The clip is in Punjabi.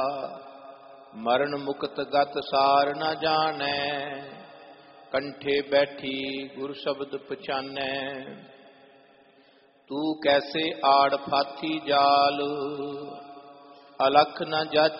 ਮਰਨ ਮੁਕਤ ਗਤ ਸਾਰ ਨ ਜਾਣੈ, ਕੰਠੇ ਬੈਠੀ ਗੁਰ ਸ਼ਬਦ ਪਛਾਨੈ। ਤੂੰ ਕੈਸੇ ਆੜ ਫਾਥੀ ਜਾਲ, ਅਲਖ ਨ ਜਾਚੀ